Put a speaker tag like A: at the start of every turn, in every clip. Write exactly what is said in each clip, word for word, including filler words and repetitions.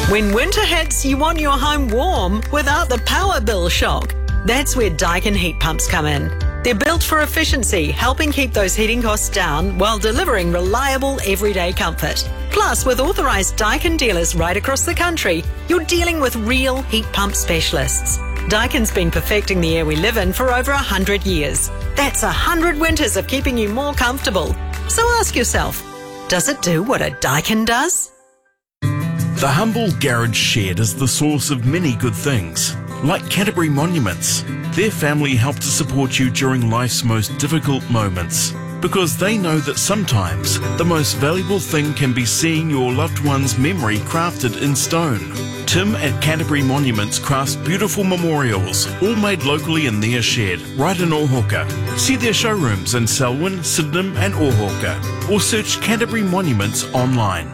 A: When winter hits, you want your home warm without the power bill shock. That's where Daikin heat pumps come in. They're built for efficiency, helping keep those heating costs down while delivering reliable everyday comfort. Plus, with authorised Daikin dealers right across the country, you're dealing with real heat pump specialists. Daikin's been perfecting the air we live in for over one hundred years. That's one hundred winters of keeping you more comfortable. So ask yourself, does it do what a Daikin does?
B: The humble garage shed is the source of many good things, like Canterbury Monuments. Their family help to support you during life's most difficult moments, because they know that sometimes the most valuable thing can be seeing your loved one's memory crafted in stone. Tim at Canterbury Monuments crafts beautiful memorials, all made locally in their shed, right in Ōhauka. See their showrooms in Selwyn, Sydenham and Ōhauka, or search Canterbury Monuments online.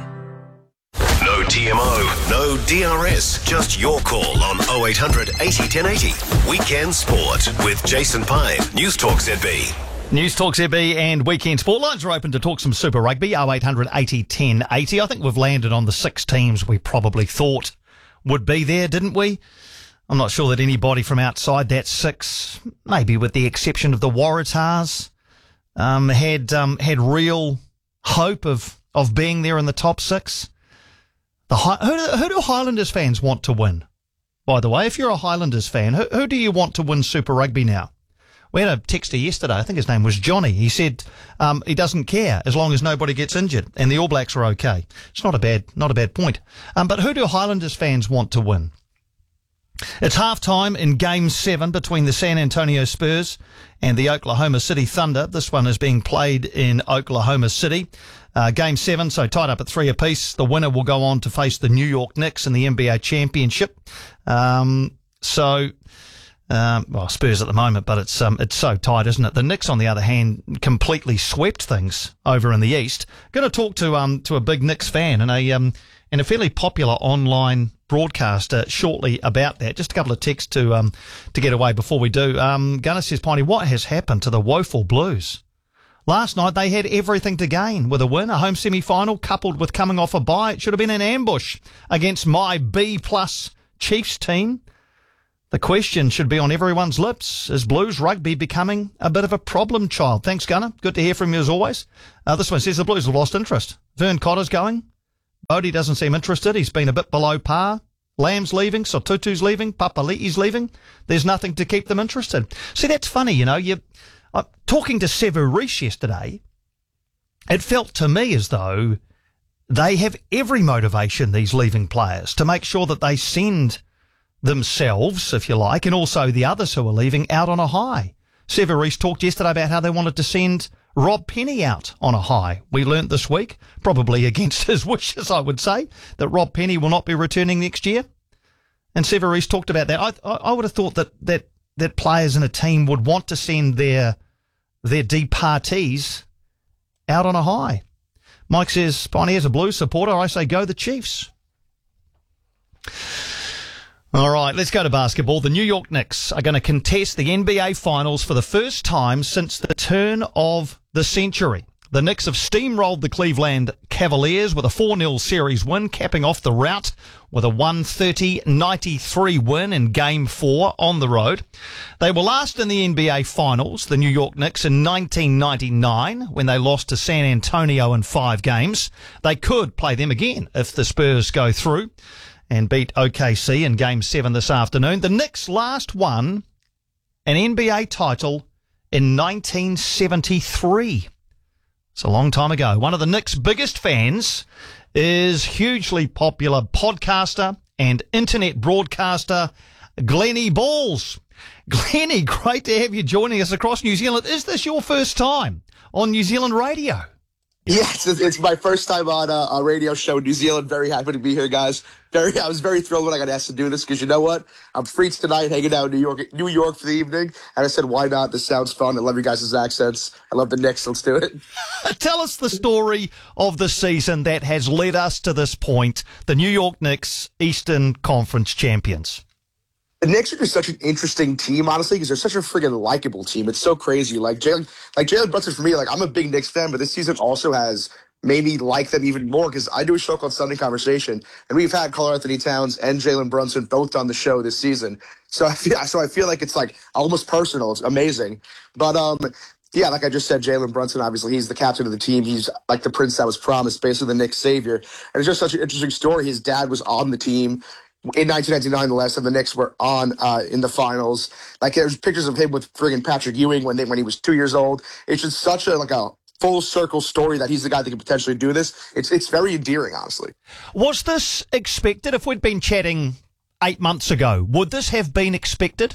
C: No T M O, no D R S, just your call on oh eight hundred eighty ten eighty. Weekend Sport with Jason Pine, News Talk Z B.
D: News Talk Z B and Weekend Sport lines are open to talk some Super Rugby, oh eight hundred eighty ten eighty. I think we've landed on the six teams we probably thought would be there, didn't we? I'm not sure that anybody from outside that six, maybe with the exception of the Waratahs, um, had um, had real hope of, of being there in the top six. The who, do, who do Highlanders fans want to win? By the way, if you're a Highlanders fan, who, who do you want to win Super Rugby now? We had a texter yesterday, I think his name was Johnny. He said um, he doesn't care as long as nobody gets injured and the All Blacks are okay. It's not a bad, not a bad point. Um, but who do Highlanders fans want to win? It's half-time in Game seven between the San Antonio Spurs and the Oklahoma City Thunder. This one is being played in Oklahoma City. Uh, game seven, so tied up at three apiece. The winner will go on to face the New York Knicks in the N B A Championship. Um, so, um, well, Spurs at the moment, but it's um, it's so tight, isn't it? The Knicks, on the other hand, completely swept things over in the East. Going to talk to um to a big Knicks fan and a um and a fairly popular online broadcaster shortly about that. Just a couple of texts to um to get away before we do. Um, Gunnar says, Piney, what has happened to the woeful Blues? Last night they had everything to gain with a win, a home semi-final coupled with coming off a bye. It should have been an ambush against my B-plus Chiefs team. The question should be on everyone's lips. Is Blues rugby becoming a bit of a problem child? Thanks, Gunnar. Good to hear from you as always. Uh, this one says the Blues have lost interest. Vern Cotter's going. Bodie doesn't seem interested. He's been a bit below par. Lamb's leaving. Sotutu's leaving. Papali'i's leaving. There's nothing to keep them interested. See, that's funny, you know. You... Uh, talking to Sevu Reece yesterday, it felt to me as though they have every motivation, these leaving players, to make sure that they send themselves, if you like, and also the others who are leaving, out on a high. Sevu Reece talked yesterday about how they wanted to send Rob Penny out on a high. We learnt this week, probably against his wishes, I would say, that Rob Penny will not be returning next year. And Sevu Reece talked about that. I, I, I would have thought that, that that players in a team would want to send their their departees out on a high. Mike says, Pioneer's a Blues supporter. I say go the Chiefs. All right, let's go to basketball. The New York Knicks are going to contest the N B A Finals for the first time since the turn of the century. The Knicks have steamrolled the Cleveland Cavaliers with a four nil series win, capping off the rout with a one thirty ninety-three win in Game four on the road. They were last in the N B A Finals, the New York Knicks, in nineteen ninety-nine when they lost to San Antonio in five games. They could play them again if the Spurs go through and beat O K C in Game seven this afternoon. The Knicks last won an N B A title in nineteen seventy-three. It's a long time ago. One of the Knicks' biggest fans is hugely popular podcaster and internet broadcaster Glennie Balls. Glennie, great to have you joining us across New Zealand. Is this your first time on New Zealand radio?
E: Yes, it's my first time on a, a radio show in New Zealand. Very happy to be here, guys. Very, I was very thrilled when I got asked to do this because you know what? I'm free tonight, hanging out in New York, New York for the evening, and I said, "Why not? This sounds fun. I love you guys' accents. I love the Knicks. Let's do it."
D: Tell us the story of the season that has led us to this point. The New York Knicks, Eastern Conference champions.
E: The Knicks are just such an interesting team, honestly, because they're such a friggin' likable team. It's so crazy. Like Jalen, like Jalen Brunson for me, like I'm a big Knicks fan, but this season also has made me like them even more, because I do a show called Sunday Conversation, and we've had Karl-Anthony Towns and Jalen Brunson both on the show this season. So I feel, so I feel like it's like almost personal. It's amazing. But um, yeah, like I just said, Jalen Brunson, obviously, he's the captain of the team. He's like the prince that was promised, basically the Knicks savior. And it's just such an interesting story. His dad was on the team in nineteen ninety-nine, the last time the Knicks were on uh, in the finals. Like, there's pictures of him with friggin' Patrick Ewing when they when he was two years old. It's just such a like a full circle story that he's the guy that could potentially do this. It's it's very endearing, honestly.
D: Was this expected? If we'd been chatting eight months ago, would this have been expected?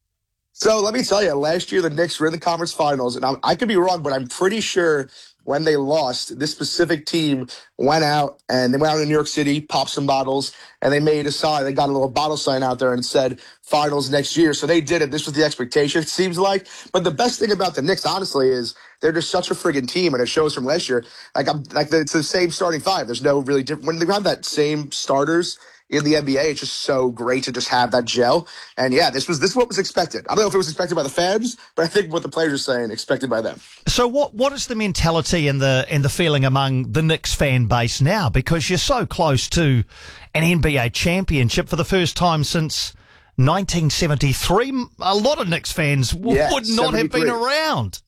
E: So let me tell you, last year the Knicks were in the conference finals, and I'm, I could be wrong, but I'm pretty sure when they lost, this specific team went out and they went out in New York City, popped some bottles, and they made a sign. They got a little bottle sign out there and said finals next year. So they did it. This was the expectation, it seems like. But the best thing about the Knicks, honestly, is they're just such a friggin' team, and it shows from last year. Like, I'm, like the, it's the same starting five. There's no really different. When they have that same starters in the N B A, it's just so great to just have that gel. And yeah, this was this is what was expected. I don't know if it was expected by the fans, but I think what the players are saying, expected by them.
D: So what what is the mentality and the and the feeling among the Knicks fan base now? Because you're so close to an N B A championship for the first time since nineteen seventy-three. A lot of Knicks fans w-
E: Yeah,
D: would not have been
E: seventy-three.
D: around.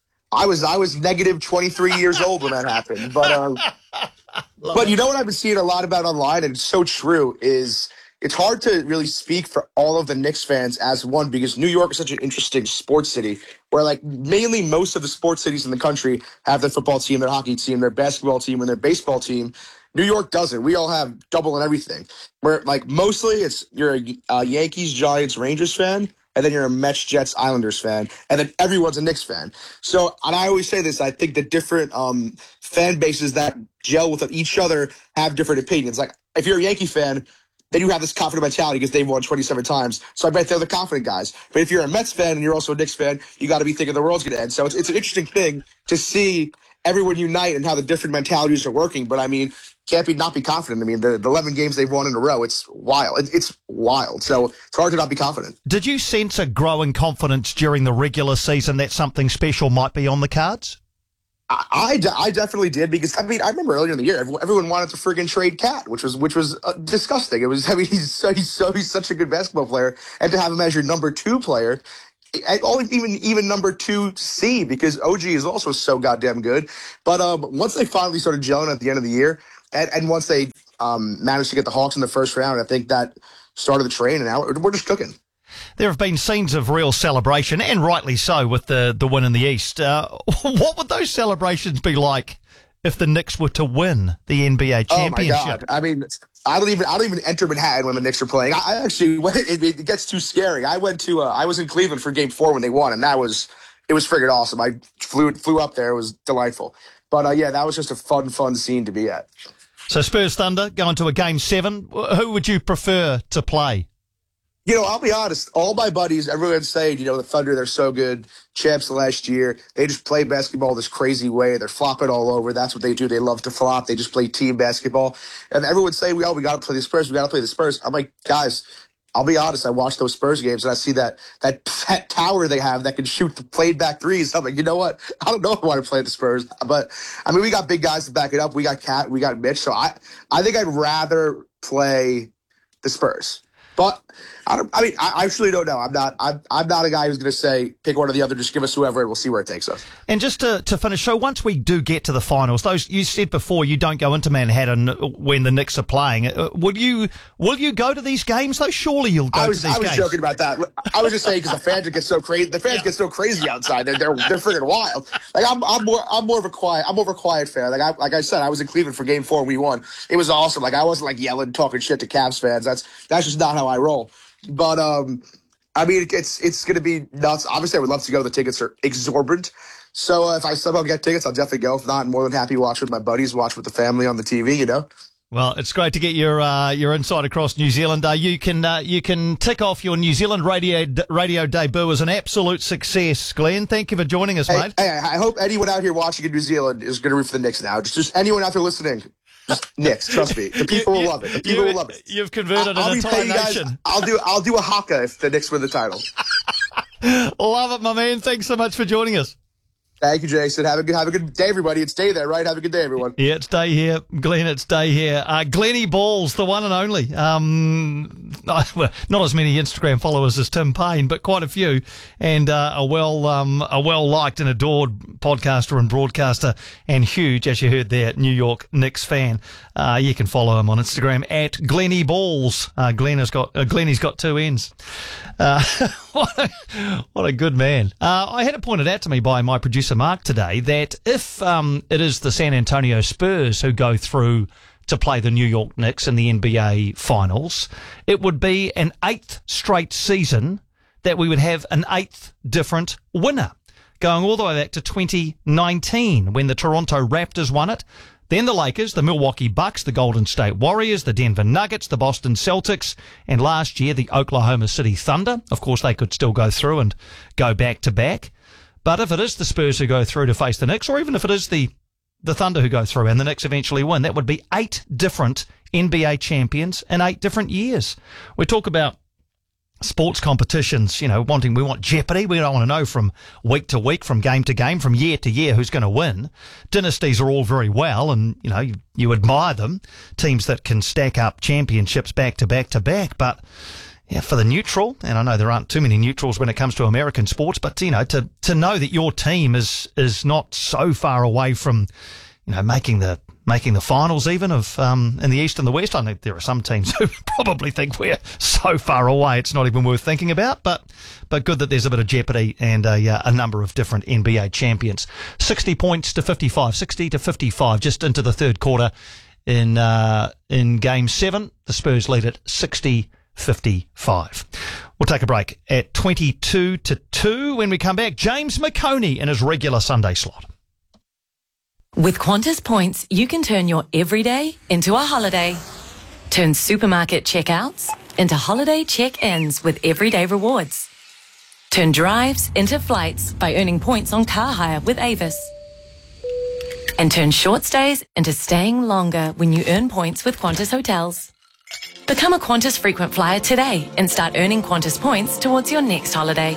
E: I was I was negative twenty-three years old when that happened. But um, but you know what I've been seeing a lot about online, and it's so true, is it's hard to really speak for all of the Knicks fans as one, because New York is such an interesting sports city where, like, mainly most of the sports cities in the country have their football team, their hockey team, their basketball team, and their baseball team. New York doesn't. We all have double and everything. Where, like, mostly it's you're a uh, Yankees, Giants, Rangers fan, and then you're a Mets, Jets, Islanders fan, and then everyone's a Knicks fan. So, and I always say this, I think the different um, fan bases that gel with each other have different opinions. Like, if you're a Yankee fan, then you have this confident mentality because they've won twenty-seven times. So I bet they're the confident guys. But if you're a Mets fan and you're also a Knicks fan, you got to be thinking the world's going to end. So it's, it's an interesting thing to see everyone unite and how the different mentalities are working. But, I mean, can't be not be confident. I mean, the, the eleven games they've won in a row, it's wild. It, it's wild. So it's hard to not be confident.
D: Did you sense a growing confidence during the regular season that something special might be on the cards?
E: I, I, de- I definitely did, because, I mean, I remember earlier in the year, everyone, everyone wanted to friggin' trade Cat, which was which was uh, disgusting. It was, I mean, he's so, he's so he's such a good basketball player, and to have him as your number two player, and only even even number two C, because O G is also so goddamn good. But um, once they finally started gelling at the end of the year, and, and once they um, managed to get the Hawks in the first round, I think that started the train, and now we're, we're just cooking.
D: There have been scenes of real celebration, and rightly so, with the, the win in the East. Uh, what would those celebrations be like if the Knicks were to win the N B A championship?
E: Oh my God! I mean, I don't even I don't even enter Manhattan when the Knicks are playing. I, I actually it, it gets too scary. I went to uh, I was in Cleveland for Game Four when they won, and that was it was friggin' awesome. I flew flew up there. It was delightful. But uh, yeah, that was just a fun fun scene to be at.
D: So Spurs Thunder going to a Game Seven. Who would you prefer to play?
E: You know, I'll be honest, all my buddies, everyone's saying, you know, the Thunder, they're so good. Champs last year. They just play basketball this crazy way. They're flopping all over. That's what they do. They love to flop. They just play team basketball. And everyone's saying, oh, we got to play the Spurs. We got to play the Spurs. I'm like, guys, I'll be honest. I watch those Spurs games and I see that that, that tower they have that can shoot the played back threes. I'm like, you know what? I don't know if I want to play the Spurs. But, I mean, we got big guys to back it up. We got Cat. We got Mitch. So I, I think I'd rather play the Spurs. But I, don't, I mean, I actually don't know. I'm not. I'm, I'm not a guy who's going to say pick one or the other. Just give us whoever, and we'll see where it takes us.
D: And just to, to finish, so once we do get to the finals, those you said before, you don't go into Manhattan when the Knicks are playing. Uh, will you? Will you go to these games? Though surely you'll go
E: I was,
D: to these
E: I was
D: games.
E: joking about that. I was just saying because the fans get so crazy. The fans
D: Yeah.
E: get so crazy outside. They're they're, they're freaking wild. Like I'm, I'm more. I'm more of a quiet. I'm more of a quiet fan. Like I, like I said, I was in Cleveland for Game Four. And we won. It was awesome. Like I wasn't like yelling, talking shit to Cavs fans. That's that's just not how I roll. But um, I mean, it's it's going to be nuts. Obviously, I would love to go. The tickets are exorbitant. So uh, if I somehow get tickets, I'll definitely go. If not, I'm more than happy to watch with my buddies, watch with the family on the T V. You know.
D: Well, it's great to get your uh, your insight across New Zealand. Uh, you can uh, you can tick off your New Zealand radio radio debut as an absolute success, Glenn. Thank you for joining us,
E: Hey,
D: mate.
E: hey, I hope anyone out here watching in New Zealand is going to root for the Knicks now. Just, just anyone out there listening, just Knicks. Trust me, the people
D: You-
E: will
D: you-
E: love it. The people
D: you-
E: will love it.
D: You've converted
E: I'll
D: an
E: be
D: entire
E: paying you guys.
D: nation.
E: I'll do. I'll do a haka if the Knicks win the title.
D: Love it, my man. Thanks so much for joining us.
E: Thank you, Jason. Have a good, have a good day, everybody. It's day there, right? Have a good day, everyone.
D: Yeah, it's day here. Glenn, it's day here. Uh, Glennie Balls, the one and only. Um, well, not as many Instagram followers as Tim Payne, but quite a few. And uh, a well um, a well-liked and adored podcaster and broadcaster, and huge, as you heard there, New York Knicks fan. Uh, you can follow him on Instagram at Glennie Balls. Uh, Glenn has got, uh, Glennie's got two N's. Uh, what, a, what a good man. Uh, I had it pointed out to me by my producer Mark today that if um, it is the San Antonio Spurs who go through to play the New York Knicks in the N B A Finals, it would be an eighth straight season that we would have an eighth different winner, going all the way back to twenty nineteen when the Toronto Raptors won it. Then the Lakers, the Milwaukee Bucks, the Golden State Warriors, the Denver Nuggets, the Boston Celtics, and last year the Oklahoma City Thunder. Of course, they could still go through and go back to back. But if it is the Spurs who go through to face the Knicks, or even if it is the, the Thunder who go through and the Knicks eventually win, that would be eight different N B A champions in eight different years. We talk about sports competitions, you know, wanting, we want jeopardy. We don't want to know from week to week, from game to game, from year to year who's going to win. Dynasties are all very well, and, you know, you, you admire them, teams that can stack up championships back to back to back. But yeah, for the neutral, and I know there aren't too many neutrals when it comes to American sports, but, you know, to, to know that your team is, is not so far away from, you know, making the, making the finals even of, um, in the East and the West. I think there are some teams who probably think we're so far away it's not even worth thinking about, but, but good that there's a bit of jeopardy and a, uh, a number of different N B A champions. sixty points to fifty-five, sixty to fifty-five, just into the third quarter in, uh, in game seven. The Spurs lead at sixty fifty-five. We'll take a break at twenty-two to two. When we come back, James McConey in his regular Sunday slot.
F: With Qantas points, you can turn your everyday into a holiday. Turn supermarket checkouts into holiday check-ins with everyday rewards. Turn drives into flights by earning points on car hire with Avis. And turn short stays into staying longer when you earn points with Qantas Hotels. Become a Qantas frequent flyer today and start earning Qantas points towards your next holiday.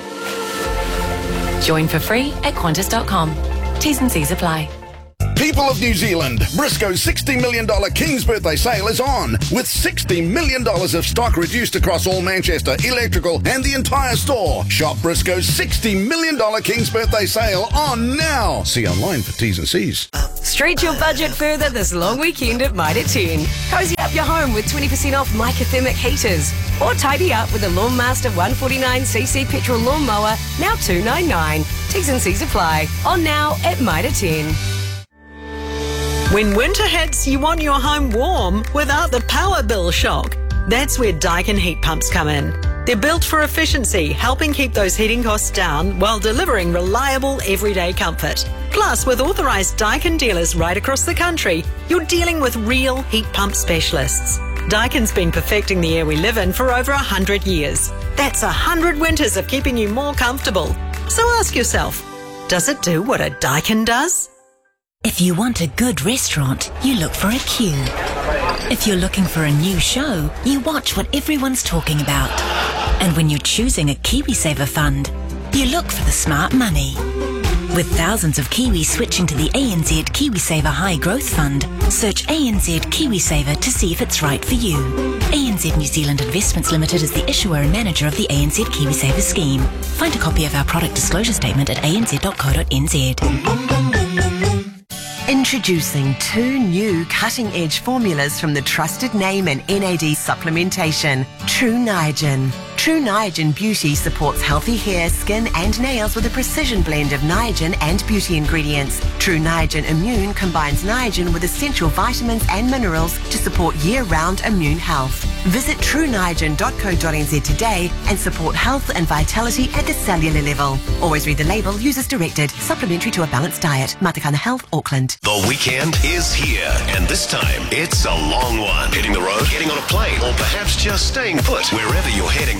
F: Join for free at qantas dot com. T's and C's apply.
G: People of New Zealand, Briscoe's sixty million dollars King's Birthday Sale is on, with sixty million dollars of stock reduced across all Manchester, electrical and the entire store. Shop Briscoe's sixty million dollars King's Birthday Sale on now. See online for T's and C's.
H: Stretch your budget further this long weekend at Mitre ten. Cozy up your home with twenty percent off Microthermic heaters. Or tidy up with a Lawnmaster one forty-nine c c petrol lawnmower, now two ninety-nine. T's and C's apply. On now at Mitre ten.
A: When winter hits, you want your home warm without the power bill shock. That's where Daikin heat pumps come in. They're built for efficiency, helping keep those heating costs down while delivering reliable everyday comfort. Plus, with authorised Daikin dealers right across the country, you're dealing with real heat pump specialists. Daikin's been perfecting the air we live in for over one hundred years. That's one hundred winters of keeping you more comfortable. So ask yourself, does it do what a Daikin does?
I: If you want a good restaurant, you look for a queue. If you're looking for a new show, you watch what everyone's talking about. And when you're choosing a KiwiSaver fund, you look for the smart money. With thousands of Kiwis switching to the A N Z KiwiSaver High Growth Fund, search A N Z KiwiSaver to see if it's right for you. A N Z New Zealand Investments Limited is the issuer and manager of the A N Z KiwiSaver scheme. Find a copy of our product disclosure statement at a n z dot co dot n z.
J: Introducing two new cutting-edge formulas from the trusted name in N A D supplementation, True Niagen. True Niagen Beauty supports healthy hair, skin and nails with a precision blend of Niagen and beauty ingredients. True Niagen Immune combines Niagen with essential vitamins and minerals to support year-round immune health. Visit true niagen dot co dot n z today and support health and vitality at the cellular level. Always read the label, use as directed. Supplementary to a balanced diet. Matakana Health, Auckland.
C: The weekend is here, and this time it's a long one. Hitting the road, getting on a plane, or perhaps just staying put wherever you're heading.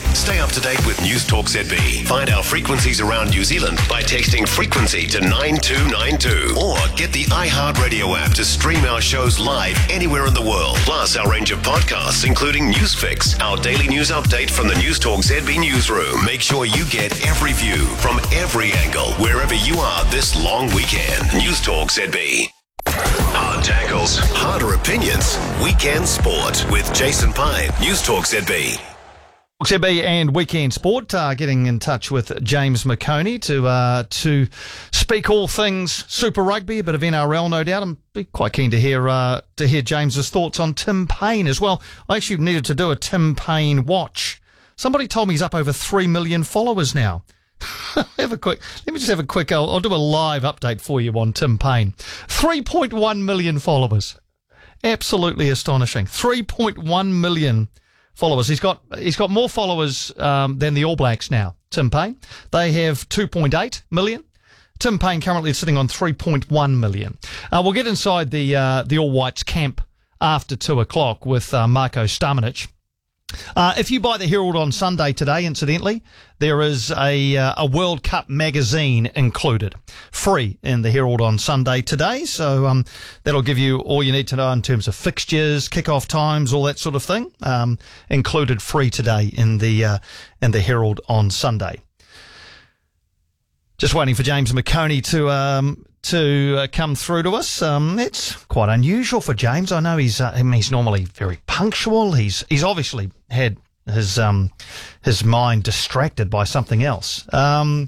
C: Stay up to date with News Talk Z B. Find our frequencies around New Zealand by texting frequency to nine two nine two. Or get the iHeartRadio app to stream our shows live anywhere in the world. Plus our range of podcasts, including Newsfix, our daily news update from the News Talk Z B newsroom. Make sure you get every view from every angle, wherever you are this long weekend. News Talk Z B. Hard tackles, harder opinions. Weekend Sport with Jason Pine. News Talk Z B.
D: Z B and Weekend Sport uh, getting in touch with James McOnie to uh, to speak all things Super Rugby, a bit of N R L, no doubt. I'm be quite keen to hear uh, to hear James's thoughts on Tim Payne as well. I actually needed to do a Tim Payne watch. Somebody told me he's up over three million followers now. have a quick. Let me just have a quick. I'll, I'll do a live update for you on Tim Payne. three point one million followers. Absolutely astonishing. three point one million followers. He's got he's got more followers um, than the All Blacks now, Tim Payne. They have two point eight million. Tim Payne currently sitting on three point one million. Uh, we'll get inside the uh, the All Whites camp after two o'clock with uh, Marko Stamenic. Uh, if you buy the Herald on Sunday today, incidentally, there is a uh, a World Cup magazine included, free in the Herald on Sunday today. So um, that'll give you all you need to know in terms of fixtures, kick-off times, all that sort of thing. Um, included free today in the uh, in the Herald on Sunday. Just waiting for James McOnie to um, to uh, come through to us. Um, it's quite unusual for James. I know he's uh, I mean, he's normally very punctual. He's he's obviously had his um his mind distracted by something else. Um,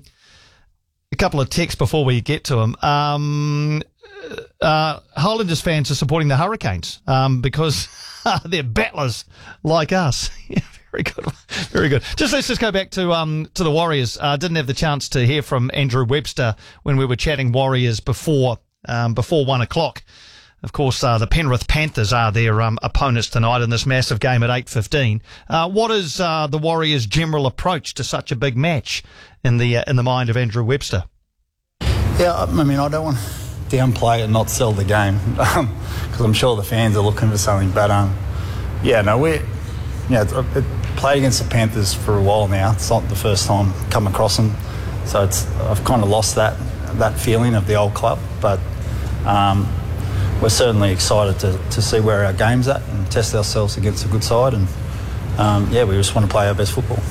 D: a couple of texts before we get to him. Um, uh, Highlanders fans are supporting the Hurricanes um, because they're battlers like us. Very good, very good. Just let's just go back to um to the Warriors. I uh, didn't have the chance to hear from Andrew Webster when we were chatting Warriors before um before one o'clock. Of course, uh, the Penrith Panthers are their um, opponents tonight in this massive game at eight fifteen. Uh, what is uh, the Warriors' general approach to such a big match in the uh, in the mind of Andrew Webster?
K: Yeah, I mean, I don't want to downplay and not sell the game because um, I'm sure the fans are looking for something. But um, yeah, no, we're yeah, it, it played against the Panthers for a while now. It's not the first time come across them, so it's I've kind of lost that that feeling of the old club, but. Um, We're certainly excited to, to see where our game's at and test ourselves against a good side. And, um, yeah, we just want to play our best football.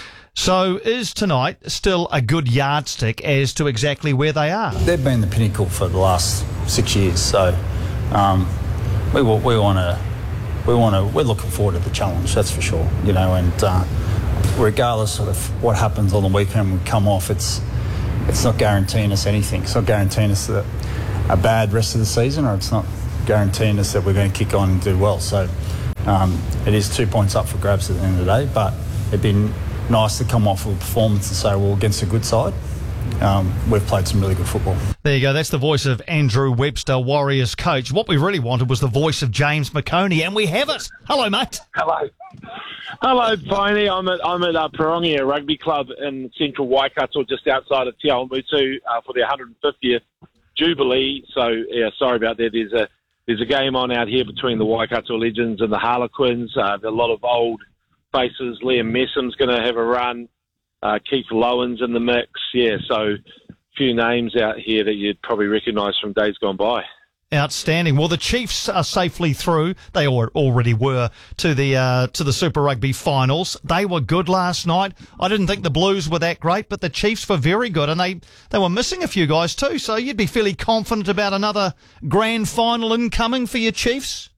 D: So is tonight still a good yardstick as to exactly where they are?
K: They've been the pinnacle for the last six years. So um, we we want to we want to we're looking forward to the challenge. That's for sure. You know, and uh, regardless of what happens on the weekend, we come off. It's it's not guaranteeing us anything. It's not guaranteeing us that. A bad rest of the season, or it's not guaranteeing us that we're going to kick on and do well. So um, it is two points up for grabs at the end of the day, but it'd be nice to come off with a performance and say, well, against a good side, um, we've played some really good football.
D: There you go. That's the voice of Andrew Webster, Warriors coach. What we really wanted was the voice of James McOnie, and we have it. Hello, mate.
L: Hello. Hello, Piney. I'm at I'm at uh, Pirongia Rugby Club in central Waikato, just outside of Te Awamutu uh, for the one hundred fiftieth Jubilee. So yeah, sorry about that. There's a there's a game on out here between the Waikato Legends and the Harlequins. Uh, there are a lot of old faces. Liam Messham's going to have a run. Uh, Keith Lowen's in the mix. Yeah, so a few names out here that you'd probably recognise from days gone by.
D: Outstanding. Well, the Chiefs are safely through. They already were to the uh, to the Super Rugby finals. They were good last night. I didn't think the Blues were that great, but the Chiefs were very good, and they, they were missing a few guys too. So you'd be fairly confident about another grand final incoming for your Chiefs.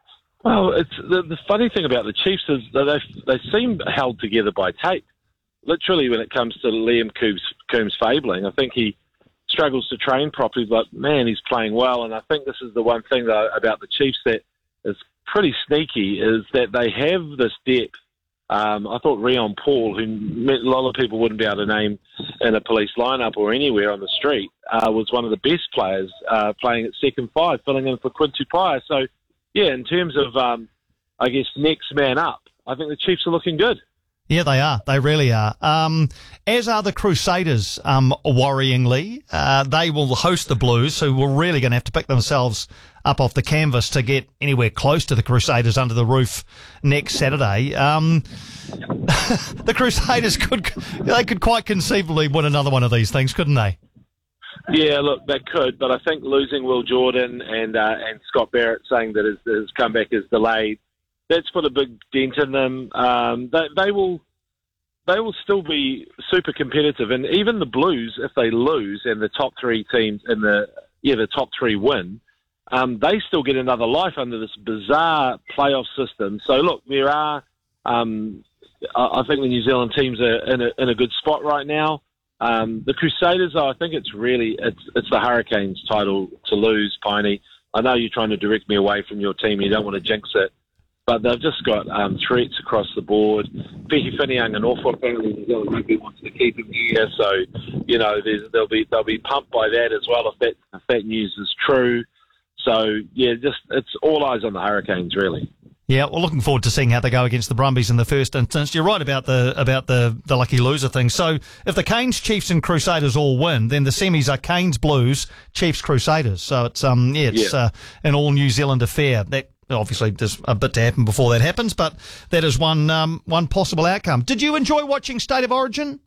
L: Well, it's the, the funny thing about the Chiefs is that they they seem held together by tape. Literally, when it comes to Liam Coombs, Coombs Fabling, I think he struggles to train properly, but man, he's playing well. And I think this is the one thing though about the Chiefs that is pretty sneaky is that they have this depth. Um, I thought Rion Paul, who a lot of people wouldn't be able to name in a police lineup or anywhere on the street, uh, was one of the best players uh, playing at second five, filling in for Quinn Tupaia. So, yeah, in terms of, um, I guess, next man up, I think the Chiefs are looking good.
D: Yeah, they are. They really are. Um, as are the Crusaders, um, worryingly. Uh, they will host the Blues, who were really going to have to pick themselves up off the canvas to get anywhere close to the Crusaders under the roof next Saturday. Um, the Crusaders could they could quite conceivably win another one of these things, couldn't they?
L: Yeah, look, they could, but I think losing Will Jordan and uh, and Scott Barrett saying that his, his comeback is delayed, that's put a big dent in them. Um, they, they will they will still be super competitive, and even the Blues, if they lose and the top three teams in the yeah the top three win, um, they still get another life under this bizarre playoff system. So look, there are um, I, I think the New Zealand teams are in a, in a good spot right now. Um, the Crusaders, though, I think it's really it's it's the Hurricanes' title to lose, Piney. I know you're trying to direct me away from your team. You don't want to jinx it, but they've just got um, threats across the board. Becky Finneyoung and Norfolk apparently New Zealand Rugby wants to keep him here, so you know there's, they'll be they'll be pumped by that as well if that if that news is true. So yeah, just it's all eyes on the Hurricanes, really.
D: Yeah, well, looking forward to seeing how they go against the Brumbies in the first instance. You're right about the about the, the lucky loser thing. So if the Canes, Chiefs and Crusaders all win, then the semis are Canes, Blues, Chiefs, Crusaders. So it's um yeah, it's yeah. Uh, an all New Zealand affair. That obviously there's a bit to happen before that happens, but that is one um one possible outcome. Did you enjoy watching State of Origin?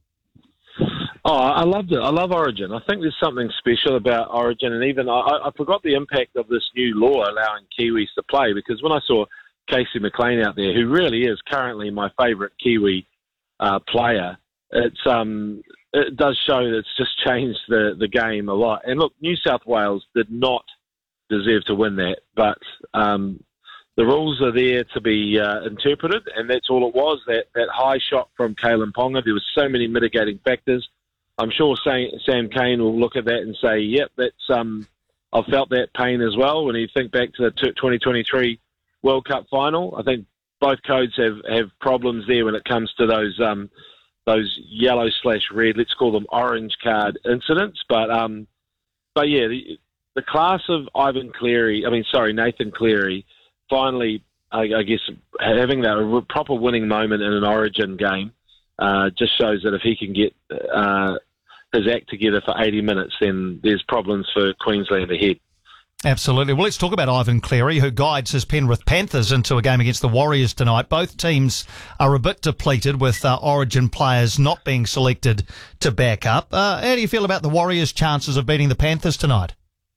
L: Oh, I loved it. I love Origin. I think there's something special about Origin, and even I, I forgot the impact of this new law allowing Kiwis to play, because when I saw Casey McLean out there, who really is currently my favourite Kiwi uh, player, it's um, it does show that it's just changed the, the game a lot. And look, New South Wales did not deserve to win that, but um, the rules are there to be uh, interpreted, and that's all it was, that, that high shot from Kalen Ponga. There was so many mitigating factors. I'm sure Sam Cane will look at that and say, yep, that's um, I've felt that pain as well. When you think back to the twenty twenty-three World Cup final, I think both codes have, have problems there when it comes to those um, those yellow slash red, let's call them orange card incidents. But um, but yeah, the, the class of Ivan Cleary, I mean, sorry, Nathan Cleary, finally, I, I guess, having that proper winning moment in an Origin game uh, just shows that if he can get uh, his act together for eighty minutes, then there's problems for Queensland ahead.
D: Absolutely. Well, let's talk about Ivan Cleary, who guides his Penrith Panthers into a game against the Warriors tonight. Both teams are a bit depleted with uh, Origin players not being selected to back up. Uh, how do you feel about the Warriors' chances of beating the Panthers tonight?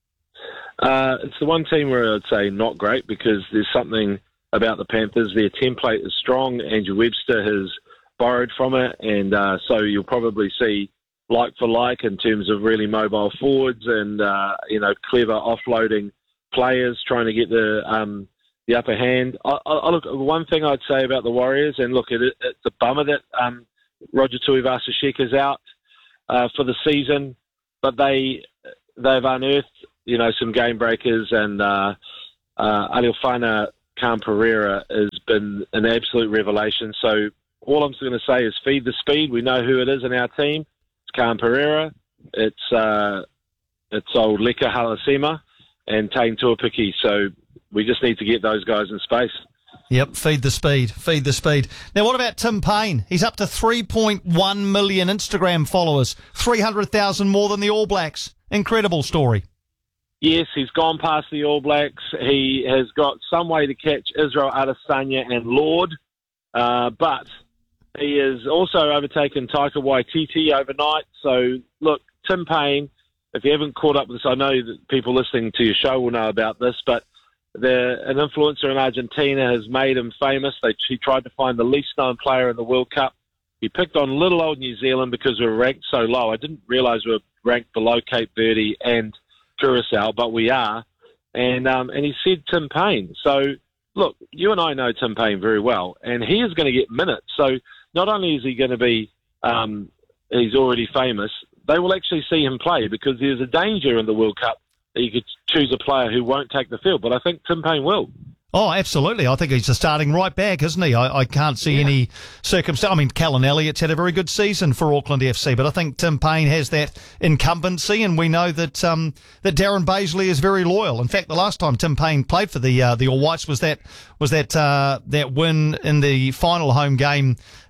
L: Uh, it's the one team where I'd say not great, because there's something about the Panthers. Their template is strong. Andrew Webster has borrowed from it, and uh, so you'll probably see like for like in terms of really mobile forwards and, uh, you know, clever offloading players trying to get the um, the upper hand. I, I, look, one thing I'd say about the Warriors, and look, it, it's a bummer that um, Roger Tuivasa-Sheck is out uh, for the season, but they, they've unearthed, you know, some game breakers, and uh, uh, Aleofana Khan-Pereira has been an absolute revelation. So all I'm going to say is feed the speed. We know who it is in our team. Khan Pereira, it's uh, it's old Leka Halasima and Tane Tuapiki. So we just need to get those guys in space.
D: Yep, feed the speed, feed the speed. Now, what about Tim Payne? He's up to three point one million Instagram followers, three hundred thousand more than the All Blacks. Incredible story.
L: Yes, he's gone past the All Blacks. He has got some way to catch Israel Adesanya and Lord, uh, but he has also overtaken Taika Waititi overnight. So, look, Tim Payne, if you haven't caught up with this, I know that people listening to your show will know about this, but the, an influencer in Argentina has made him famous. They, he tried to find the least known player in the World Cup. He picked on little old New Zealand because we were ranked so low. I didn't realise we were ranked below Cape Verde and Curacao, but we are. And um, and he said Tim Payne. So, look, you and I know Tim Payne very well, and he is going to get minutes. So, not only is he going to be, um, he's already famous, they will actually see him play, because there's a danger in the World Cup that you could choose a player who won't take the field. But I think Tim Payne will.
D: Oh, absolutely. I think he's a starting right back, isn't he? I, I can't see yeah. any circumstance. I mean, Callan Elliott's had a very good season for Auckland F C, but I think Tim Payne has that incumbency, and we know that um, that Darren Baisley is very loyal. In fact, the last time Tim Payne played for the uh, the All Whites was that was that uh, that win in the final home game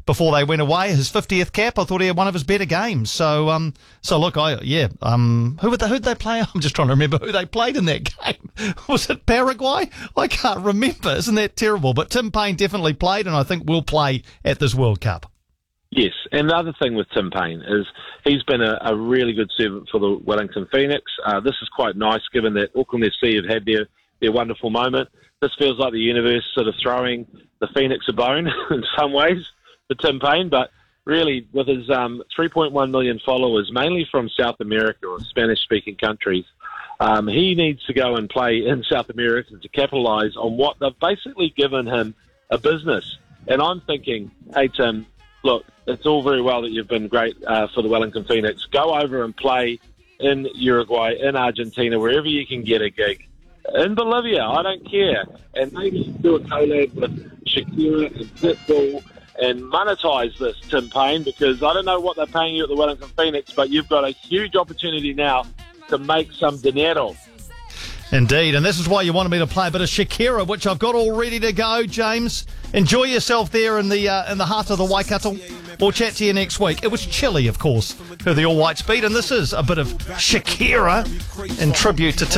D: before they went away. His fiftieth cap, I thought he had one of his better games. So, um, so look, I yeah, um, who would they, who'd they play? I'm just trying to remember who they played in that game. Was it Paraguay? I can't remember. Isn't that terrible? But Tim Payne definitely played, and I think will play at this World Cup.
L: Yes, and the other thing with Tim Payne is he's been a, a really good servant for the Wellington Phoenix. Uh, this is quite nice, given that Auckland F C have had their, their wonderful moment. This feels like the universe sort of throwing the Phoenix a bone in some ways for Tim Payne, but really with his um, three point one million followers, mainly from South America or Spanish-speaking countries, um, he needs to go and play in South America to capitalise on what they've basically given him a business. And I'm thinking, hey, Tim, look, it's all very well that you've been great uh, for the Wellington Phoenix. Go over and play in Uruguay, in Argentina, wherever you can get a gig. In Bolivia, I don't care. And maybe do a collab with Shakira and Pitbull and monetize this, Tim Payne, because I don't know what they're paying you at the Wellington Phoenix, but you've got a huge opportunity now to make some dinero.
D: Indeed, and this is why you wanted me to play a bit of Shakira, which I've got all ready to go, James. Enjoy yourself there in the uh, in the heart of the Waikato. We'll chat to you next week. It was chilly, of course, for the All Whites beat, and this is a bit of Shakira in tribute to Tim